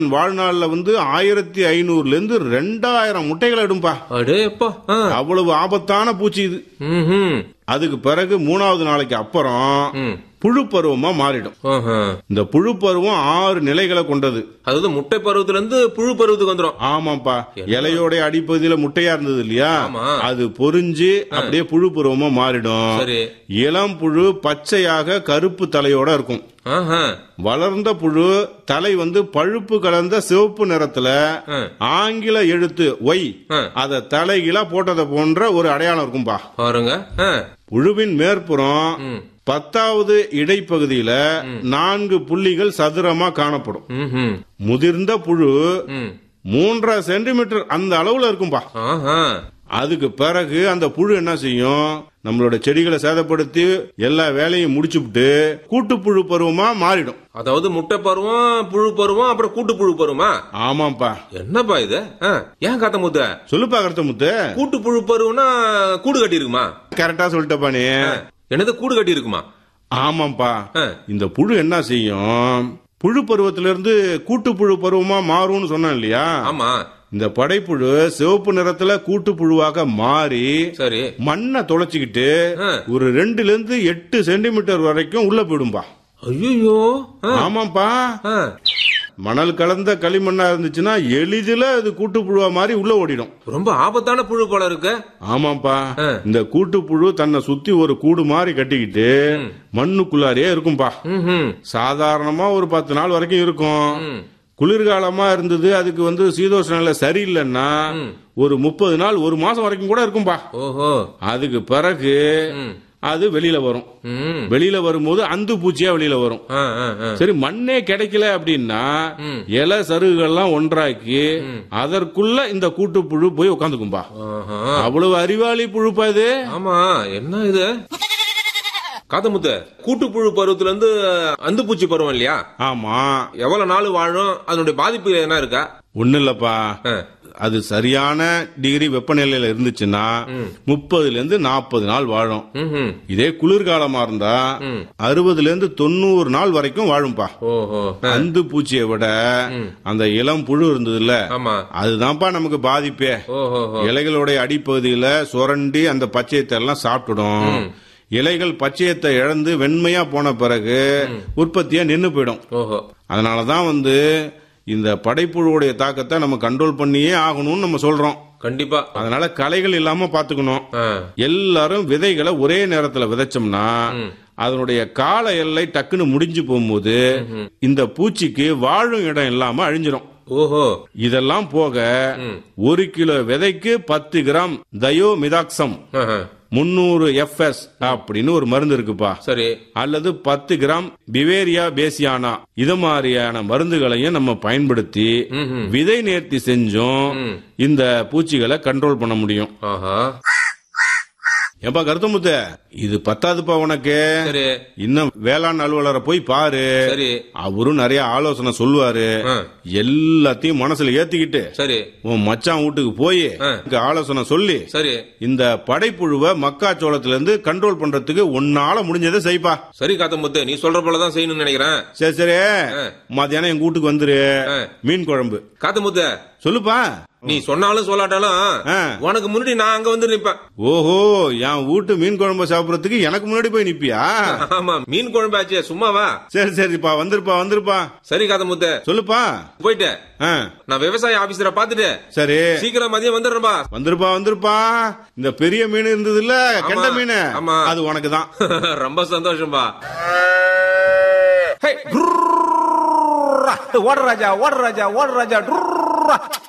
வாழ்நாள்ல 1500ல இருந்து 2000 முட்டைகளை இடும்பா. அடேப்பா. அவ்வளவு ஆபத்தான பூச்சி இது. அதுக்கு பிறகு 3வது நாளைக்கு அப்புறம் புழு பருவமா மாறிடும். இந்த புழு பருவம் 6 நிலைகளை கொண்டது. அதாவது முட்டை பருவத்துல இருந்து புழு பருவத்துக்கு வந்துடும். ஆமாப்பா. இலையோட அடிப்பகுதியில முட்டையா இருந்தது இல்லையா, அது பொறிஞ்சு அப்படியே புழு பருவமா மாறிடும். இளம் புழு பச்சையாக கருப்பு தலையோட இருக்கும். வளர்ந்த புழு தலை பழுப்பு கலந்த சிவப்பு நிறத்துல ஆங்கில எழுத்து ஒய் அத தலைகீழா போட்டதை போன்ற ஒரு அடையாளம் இருக்கும்பா. பாருங்க. புழுவின் மேற்புறம் 10வது இடைப்பகுதியில 4 புள்ளிகள் சதுரமா காணப்படும். முதிர்ந்த புழு 3 சென்டிமீட்டர் அந்த அளவுல இருக்கும்பா. அதுக்கு பிறகு அந்த புழு என்ன செய்யும், நம்மளோட செடிகளை சேதப்படுத்தி எல்லா வேலையும் முடிச்சுட்டு கூட்டுப்புழு பருவமா மாறிடும். அதாவது முட்டை பருவம், புழு பருவம், அப்புறம் கூட்டுப்புழு பருவமா? ஆமாப்பா. என்னப்பா இது? ஏன் காத்த முத்த? சொல்லுப்பா கருத்த முத்து. கூட்டுப்புழு பருவம்னா கூடு கட்டி இருக்குமா? கரெக்டா சொல்லிட்டப்பா நீ. என்னது கூடு கட்டி இருக்குமா? ஆமாப்பா. இந்த புழு என்ன செய்யும், புழு பருவத்திலிருந்து கூட்டுப்புழு பருவமா மாறும்னு சொன்னேன் இல்லையா? ஆமா. இந்த படைப்புழு சிவப்பு நிறத்துல கூட்டு புழுவாக மாறி சரி மண்ணை தொலைச்சிக்கிட்டு ஒரு 2ல இருந்து 8 சென்டிமீட்டர் வரைக்கும் உள்ள போயிடும்பா. ஐயோ. ஆமாப்பா. மணல் கலந்த களிமண்ணா இருந்துச்சுன்னா எளிதில அது கூட்டு புழுவா மாதிரி உள்ள ஓடிடும். ரொம்ப ஆபத்தான புழு போல இருக்கு. ஆமாப்பா. இந்த கூட்டு புழு தன்னை சுத்தி ஒரு கூடு மாதிரி கட்டிக்கிட்டு மண்ணுக்குள்ளாரே இருக்கும்பா. சாதாரணமா ஒரு 10 நாள் வரைக்கும் இருக்கும். குளிர்காலமா இருந்தது, அதுக்கு சீதோஷ்ண நிலை சரியில்லைன்னா ஒரு 30 நாள் 1 மாசம் வரைக்கும் கூட இருக்கும்பா. அதுக்கு பிறகு அது வெளியில வரும். வெளியில வரும்போது அந்து பூச்சியா வெளியில வரும். சரி, மண்ணே கிடைக்கல அப்படின்னா இலை சருகுகள்லாம் ஒன்றாக்கி அதற்குள்ள இந்த கூட்டு புழு போய் உட்காந்துக்கும்பா. அவ்வளவு அறிவாளி புழுப்பா இது. ஆமா. என்ன இது காத்தமுத்த? கூட்டுப்புழு பருவத்துல இருந்து அந்து பூச்சி பருவம் இல்லையா? ஆமா. எவ்வளவு நாள் வாழும், அதனுடைய பாதிப்பு என்ன இருக்கா? ஒண்ணு இல்லப்பா. அது சரியான டிகிரி வெப்பநிலையில இருந்துச்சுன்னா 30ல இருந்து 40 நாள் வாழும். இதே குளிர்காலமா இருந்தா 60ல இருந்து 90 நாள் வரைக்கும் வாழும்பா. அந்து பூச்சியை விட அந்த இளம் புழு இருந்ததுல, அதுதான்ப்பா நமக்கு பாதிப்பே. இலைகளுடைய அடிப்பகுதியில சுரண்டி அந்த பச்சையத்தை எல்லாம் சாப்பிட்டுடும். இலைகள் பச்சையத்தை இழந்து வெண்மையா போன பிறகு உற்பத்தியா நின்னு போயிடும். அதனாலதான் இந்த படைப்புழுவுடைய தாக்கத்தை நம்ம கண்ட்ரோல் பண்ணியே ஆகணும்னு நம்ம சொல்றோம். கண்டிப்பா. அதனால களைகள் இல்லாம பாத்துக்கணும். எல்லாரும் விதைகளை ஒரே நேரத்துல விதைச்சோம்னா அதனுடைய கால எல்லை டக்குன்னு முடிஞ்சு போகும்போது இந்த பூச்சிக்கு வாழும் இடம் இல்லாம அழிஞ்சிடும். இதெல்லாம் போக 1 கிலோ விதைக்கு 10 கிராம் தயோமிதாக்சம் 300 FS அப்படின்னு ஒரு மருந்து இருக்குப்பா. சரி. அல்லது 10 கிராம் பிவேரியா பேசியானா இது மாதிரியான மருந்துகளையும் நம்ம பயன்படுத்தி விதை நேர்த்தி செஞ்சும் இந்த பூச்சிகளை கண்ட்ரோல் பண்ண முடியும். ஏப்பா கருத்தமுத்து, இது பத்தாதுப்பா உனக்கு. இன்னும் வேளாண் அலுவலரை போய் பாரு. அவரும் நிறைய ஆலோசனை சொல்லுவாரு. எல்லாத்தையும் மனசுல ஏத்திக்கிட்டு உன் மச்சான் வீட்டுக்கு போய் ஆலோசனை சொல்லி இந்த படைப்புழுவை மக்காச்சோளத்துல இருந்து கண்ட்ரோல் பண்றதுக்கு உன்னால முடிஞ்சதை செய்ப்பா. சரி காத்தமுத்து, நீ சொல்ற போலதான் செய்யணும்னு நினைக்கிறேன். சரி சரி, மத்தியானம் எங்க வீட்டுக்கு வந்துரு. மீன் குழம்பு. காத்தமுத்து சொல்லுப்பா. நீ சொன்னாலும் சொல்லாட்டாலும் உனக்கு முன்னாடி நான் அங்க வந்து நிப்பேன். ஓஹோ, என் வீட்டு மீன் குழம்பு சாப்பிடறதுக்கு எனக்கு முன்னாடி போய் நிப்பியா? ஆமா, மீன் குழம்பு ஆச்சு, சும்மாவா? சரி சரிப்பா, வந்துருப்பா. சரி காத்தமுத்து, சொல்லுப்பா. போயிட்டு நான் விவசாய ஆபீசரை பாத்துட்டு சரி சீக்கிரம் மதியம் வந்துடுறப்பா. வந்துருப்பா. இந்த பெரிய மீன் இருந்தது இல்ல, கெண்ட மீன், அது உனக்கு தான். ரொம்ப சந்தோஷம்பா. ஓட ராஜா.